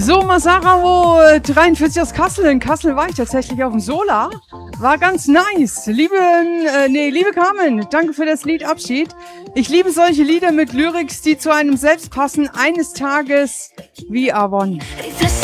So, Masarao 43 aus Kassel. In Kassel war ich tatsächlich auf dem Solar. War ganz nice. Liebe Carmen, danke für das Lied Abschied. Ich liebe solche Lieder mit Lyrics, die zu einem selbst passen. Eines Tages wie Avon.